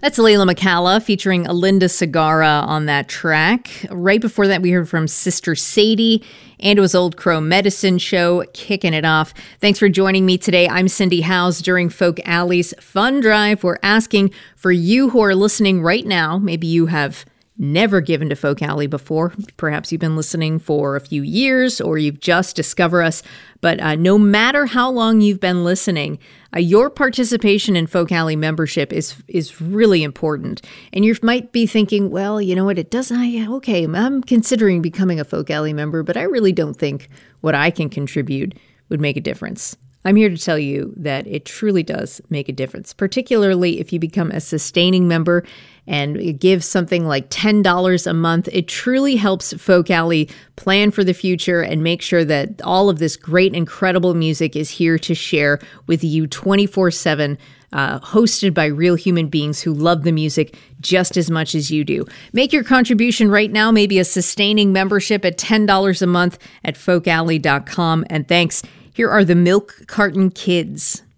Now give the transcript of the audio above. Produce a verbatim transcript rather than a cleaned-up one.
That's Layla McCalla featuring Alinda Segarra on that track. Right before that, we heard from Sister Sadie, and it was Old Crow Medicine Show kicking it off. Thanks for joining me today. I'm Cindy Howes. During Folk Alley's Fun Drive, we're asking for you who are listening right now. Maybe you have never given to Folk Alley before. Perhaps you've been listening for a few years or you've just discovered us. But uh, no matter how long you've been listening, uh, your participation in Folk Alley membership is is really important. And you might be thinking, well, you know what, it doesn't, I, okay, I'm considering becoming a Folk Alley member, but I really don't think what I can contribute would make a difference. I'm here to tell you that it truly does make a difference, particularly if you become a sustaining member and give something like ten dollars a month. It truly helps Folk Alley plan for the future and make sure that all of this great, incredible music is here to share with you twenty-four seven, uh, hosted by real human beings who love the music just as much as you do. Make your contribution right now, maybe a sustaining membership at ten dollars a month at folk alley dot com. And thanks. Here are the Milk Carton Kids.